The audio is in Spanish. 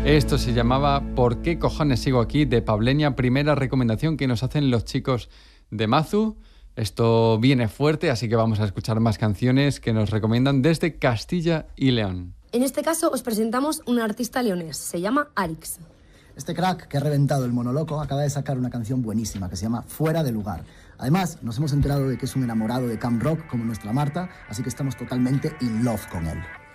Esto se llamaba ¿Por qué cojones sigo aquí? De Pableña, primera recomendación que nos hacen los chicos de Mazu. Esto viene fuerte, así que vamos a escuchar más canciones que nos recomiendan desde Castilla y León. En este caso os presentamos un artista leonés, se llama Arix. Este crack que ha reventado el monoloco acaba de sacar una canción buenísima que se llama Fuera de Lugar. Además, nos hemos enterado de que es un enamorado de Camp Rock como nuestra Marta, así que estamos totalmente in love con él.